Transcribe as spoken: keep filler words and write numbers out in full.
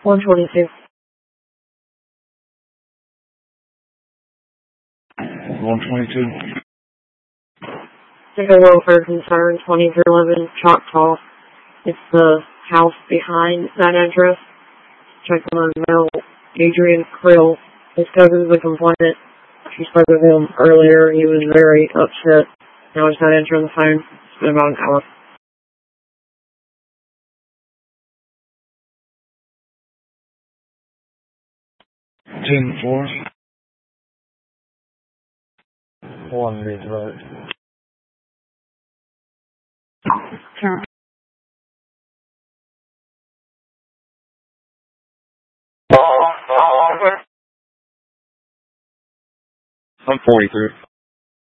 one twenty-two. one twenty-two. Take a welfare concern, twenty-three eleven Choctaw. It's the house behind that address. Check on the mail. Adrian Krill. His cousin's a complainant. She spoke with him earlier. He was very upset. Now he's not answering the phone. It's been about an hour. ten four. One Ridge Road. Sure. I'm forty-three.